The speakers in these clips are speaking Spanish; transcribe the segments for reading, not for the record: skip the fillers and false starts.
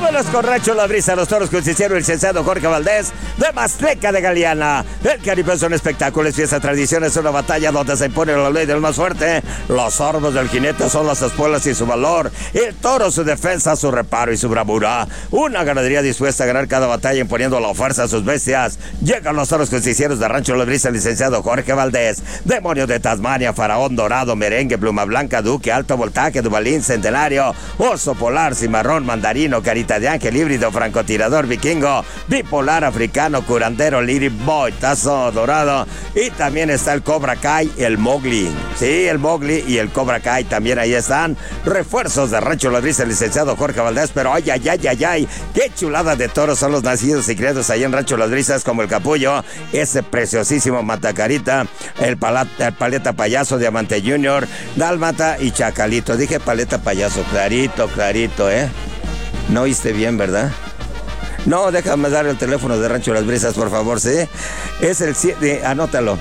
Vámonos con Rancho La Brisa, los toros con el licenciado Jorge Valdés, de Mazteca de Galeana. El Caribe es un espectáculo, es fiesta, tradición, es una batalla donde se impone la ley del más fuerte. Los armas del jinete son las espuelas y su valor. El toro, su defensa, su reparo y su bravura. Una ganadería dispuesta a ganar cada batalla imponiendo la fuerza a sus bestias. Llegan los toros justicieros de Rancho La Brisa, el licenciado Jorge Valdés. Demonio de Tasmania, faraón dorado, merengue, pluma blanca, duque, alto voltaje, dubalín, centenario, oso polar, cimarrón, mandarino, carita de ángel, híbrido, francotirador, vikingo, bipolar, africano, curandero, lily boy, tazo dorado. Y también está el Cobra Kai, el Mowgli. Sí, el Mowgli y el Cobra Kai también ahí están. Refuerzos de Rancho La Brisa, el licenciado Jorge Valdés. Pero ay, qué chulada de toros son los nacidos y criados ahí en Rancho Las Brisas, como el Capullo, ese preciosísimo Matacarita, el Paleta Payaso, Diamante Junior, Dálmata y Chacalito. Dije Paleta Payaso, clarito, ¿eh? No oíste bien, ¿verdad? No, déjame dar el teléfono de Rancho Las Brisas, por favor, ¿sí? Es el 7, anótalo.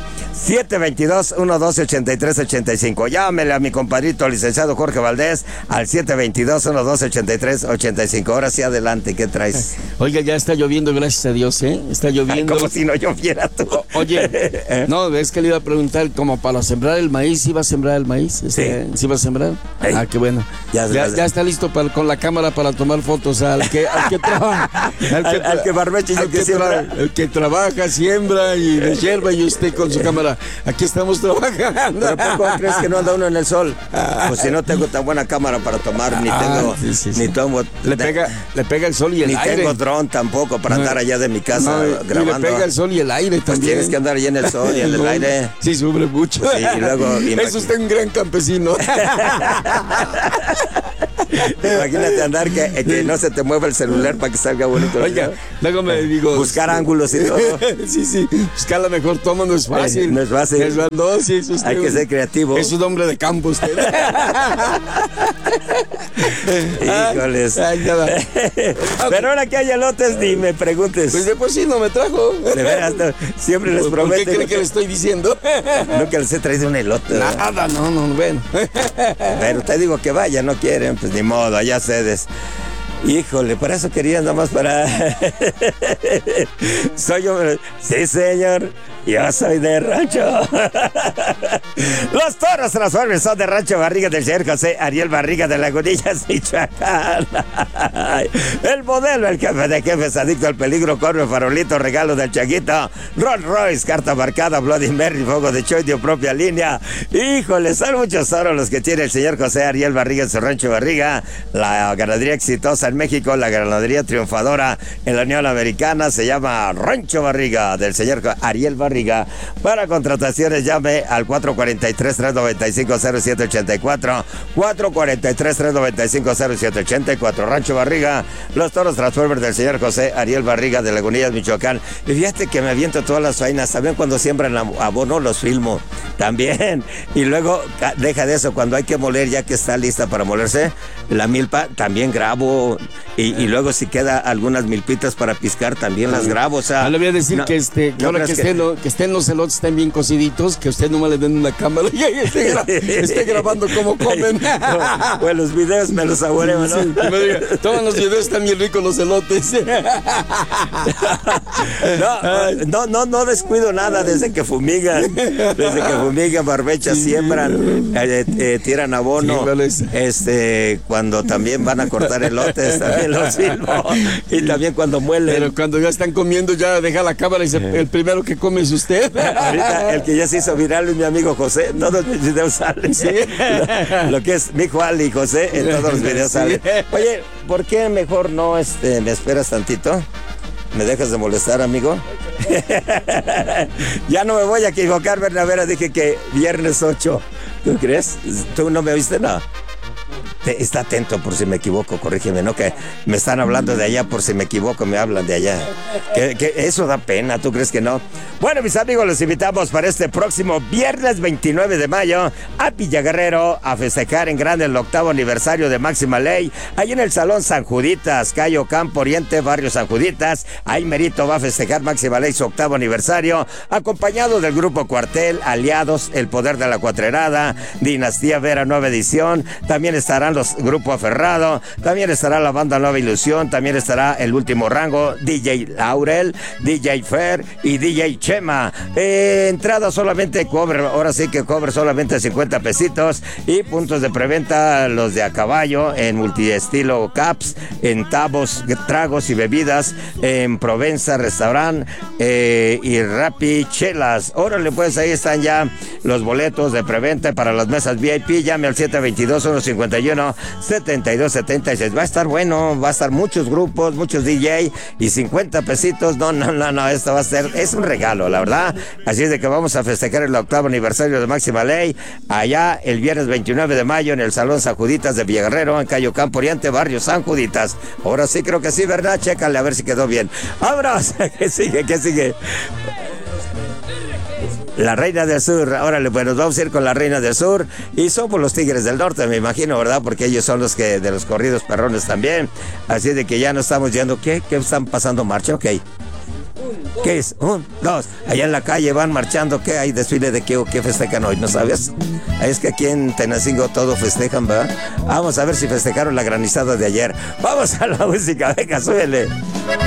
722-112-8385. Llámele a mi compadrito, licenciado Jorge Valdés, al 722-112-8385. Ahora sí, adelante, ¿qué traes? Oiga, ya está lloviendo, gracias a Dios, ¿eh? Está lloviendo. Ay, como si no lloviera tú. Oye, no, es que le iba a preguntar, como para sembrar el maíz, ¿sí va a sembrar el maíz? Sí. ¿Sí va a sembrar? Hey. Ah, qué bueno. Ya está listo con la cámara para tomar fotos al que trabaja. Al que barbeche y el que siembra. El que trabaja, siembra y deshierva, y usted con su cámara. Aquí estamos trabajando. ¿Pero por qué crees que no anda uno en el sol? Pues si no tengo tan buena cámara para tomar, ni tengo, ni tomo. Le pega el sol y el aire. Ni tengo dron tampoco para andar allá de mi casa grabando. Y le pega el sol y el aire pues también. Tienes que andar allá en el sol y en el aire. Sí, sube mucho. Sí, y luego, es usted un gran campesino. Imagínate andar que no se te mueva el celular para que salga bonito. Oiga, luego me digo... Buscar ángulos y todo. Sí, buscar la mejor toma no es fácil. No es fácil. No, sí, es usted. Hay que ser creativo. Es un hombre de campo usted. Híjoles. Pero ahora que hay elotes, ni me preguntes. Pues después sí no me trajo. De veras, no, siempre les prometo. ¿Por qué cree que le estoy diciendo? Nunca les he traído un elote. Nada, no, bueno. Pero te digo que vaya, no quieren, pues ni modo, allá cedes. Híjole, para eso quería nomás para... Soy yo... Sí, señor, yo soy de Rancho. Los toros transformes son de Rancho Barriga del señor José Ariel Barriga de Lagunillas, Michoacán. El modelo, el jefe de jefes, adicto al peligro, corre, farolito, regalo del Chaguito, Rolls Royce, carta marcada, Bloody Mary, fuego de Choy de propia línea. Híjole, son muchos toros los que tiene el señor José Ariel Barriga en su Rancho Barriga. La ganadería exitosa en México, la ganadería triunfadora en la Unión Americana, se llama Rancho Barriga del señor Ariel Barriga. Para contrataciones llame al 443-395-0784, 443-395-0784. Rancho Barriga, los toros Transformers del señor José Ariel Barriga de Lagunillas, Michoacán. Y fíjate que me aviento todas las vainas, también cuando siembran abono los filmo, también. Y luego, deja de eso, cuando hay que moler, ya que está lista para molerse la milpa, también grabo. Y luego si queda algunas milpitas para piscar, también las grabo. O sea, le voy a decir que ahora que estén los elotes, estén bien cociditos, que usted nomás le den una cámara y esté grabando cómo comen. Pues los videos me los saboreo, ¿no? Sí, todos los videos están bien ricos los elotes. No descuido nada desde que fumigan. Desde que fumigan, barbechas, siembran, tiran abono. Sí, cuando también van a cortar elotes, también los filmo. Y también cuando muelen. Pero cuando ya están comiendo, ya deja la cámara y el primero que come es usted. Ahorita el que ya se hizo viral es mi amigo José. Todos mis videos salen. Sí. Lo que es mi hijo Ali y José, en todos los videos salen. Oye, ¿por qué mejor no me esperas tantito? ¿Me dejas de molestar, amigo? Ya no me voy a equivocar, Bernabera. Dije que viernes 8. ¿Tú crees? ¿Tú no me oíste? No. Está atento por si me equivoco, corrígeme, ¿no? Que me están hablando de allá, por si me equivoco me hablan de allá. Que eso da pena, ¿tú crees que no? Bueno, mis amigos, los invitamos para este próximo viernes 29 de mayo a Villaguerrero a festejar en grande el 8º aniversario de Máxima Ley, ahí en el Salón San Juditas, calle Ocampo Oriente, barrio San Juditas. Ahí merito va a festejar Máxima Ley su 8º aniversario, acompañado del Grupo Cuartel, Aliados, El Poder de la Cuatrerada, Dinastía Vera Nueva Edición. También estarán los Grupo Aferrado, también estará la banda Nueva Ilusión, también estará El Último Rango, DJ Laurel, DJ Fer y DJ Chema. Entrada solamente cover, ahora sí que cover solamente 50 pesitos y puntos de preventa los de a caballo en multiestilo Caps, en Tabos, tragos y bebidas, en Provenza Restaurant y Rappi Chelas. Órale, pues ahí están ya los boletos de preventa para las mesas VIP. Llame al 722-151-7276. Va a estar bueno, va a estar muchos grupos, muchos DJ y 50 pesitos. No, esto va a ser, es un regalo, la verdad. Así es de que vamos a festejar el 8º aniversario de Máxima Ley allá el viernes 29 de mayo en el Salón San Juditas de Villaguerrero, en Cayo Campo Oriente, barrio San Juditas. Ahora sí creo que sí, ¿verdad? Chécale a ver si quedó bien. ¡Vámonos! ¿Qué sigue? La Reina del Sur. Órale, pues nos vamos a ir con la Reina del Sur. Y somos los Tigres del Norte, me imagino, ¿verdad? Porque ellos son los que de los corridos perrones también. Así de que ya no estamos yendo. ¿Qué están pasando marcha? Ok. ¿Qué es? 1, 2. Allá en la calle van marchando. ¿Qué hay? ¿Desfile de qué o qué festejan hoy? ¿No sabes? Es que aquí en Tenancingo todo festejan, ¿verdad? Vamos a ver si festejaron la granizada de ayer. Vamos a la música. Venga, súbele.